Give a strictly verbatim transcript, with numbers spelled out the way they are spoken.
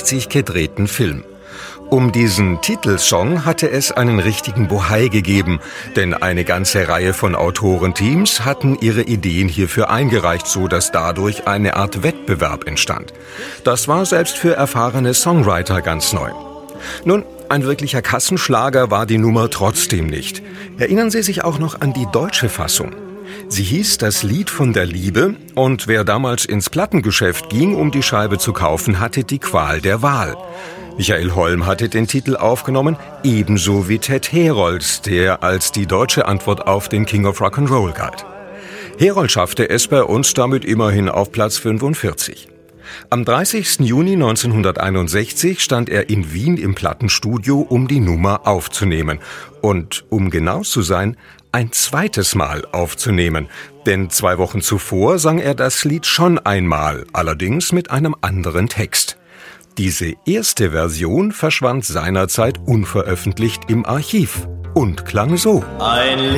neunzehnhundertneunundsechzig gedrehten Film. Um diesen Titelsong hatte es einen richtigen Bohai gegeben, denn eine ganze Reihe von Autorenteams hatten ihre Ideen hierfür eingereicht, so dass dadurch eine Art Wettbewerb entstand. Das war selbst für erfahrene Songwriter ganz neu. Nun, ein wirklicher Kassenschlager war die Nummer trotzdem nicht. Erinnern Sie sich auch noch an die deutsche Fassung? Sie hieß Das Lied von der Liebe und wer damals ins Plattengeschäft ging, um die Scheibe zu kaufen, hatte die Qual der Wahl. Michael Holm hatte den Titel aufgenommen, ebenso wie Ted Herold, der als die deutsche Antwort auf den King of Rock'n'Roll galt. Herold schaffte es bei uns damit immerhin auf Platz fünfundvierzig. Am dreißigsten Juni neunzehnhunderteinundsechzig stand er in Wien im Plattenstudio, um die Nummer aufzunehmen. Und um genau zu sein, ein zweites Mal aufzunehmen. Denn zwei Wochen zuvor sang er das Lied schon einmal, allerdings mit einem anderen Text. Diese erste Version verschwand seinerzeit unveröffentlicht im Archiv und klang so. Ein